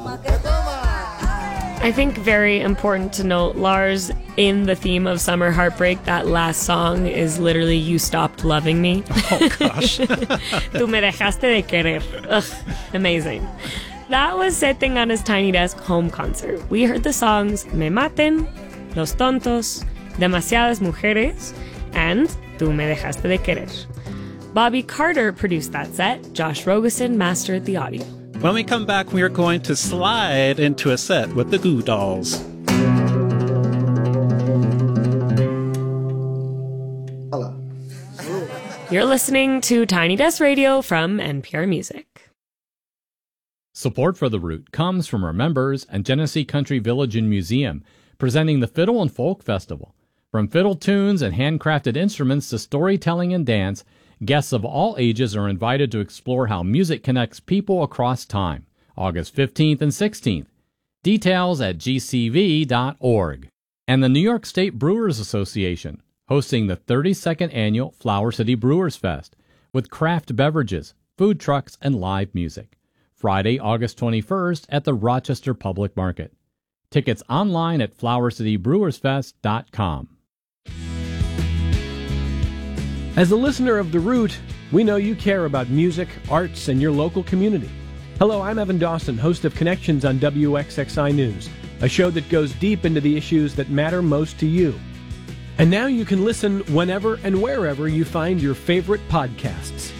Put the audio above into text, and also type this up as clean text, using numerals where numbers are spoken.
I think very important to note, Lars, in the theme of Summer Heartbreak, that last song is literally You Stopped Loving Me. Oh, gosh. Tú me dejaste de querer. Ugh, amazing. That was Setting on his Tiny Desk home concert. We heard the songs Me Maten, Los Tontos, Demasiadas Mujeres, and Tú me dejaste de querer. Bobby Carter produced that set. Josh Rogosin mastered the audio. When we come back, we are going to slide into a set with the Goo Dolls. Hello. You're listening to Tiny Desk Radio from NPR Music. Support for The Root comes from our members and Genesee Country Village and Museum, presenting the Fiddle and Folk Festival. From fiddle tunes and handcrafted instruments to storytelling and dance, guests of all ages are invited to explore how music connects people across time. August 15th and 16th. Details at gcv.org. And the New York State Brewers Association, hosting the 32nd Annual Flower City Brewers Fest, with craft beverages, food trucks, and live music. Friday, August 21st at the Rochester Public Market. Tickets online at flowercitybrewersfest.com. As a listener of The Root, we know you care about music, arts, and your local community. Hello, I'm Evan Dawson, host of Connections on WXXI News, a show that goes deep into the issues that matter most to you. And now you can listen whenever and wherever you find your favorite podcasts.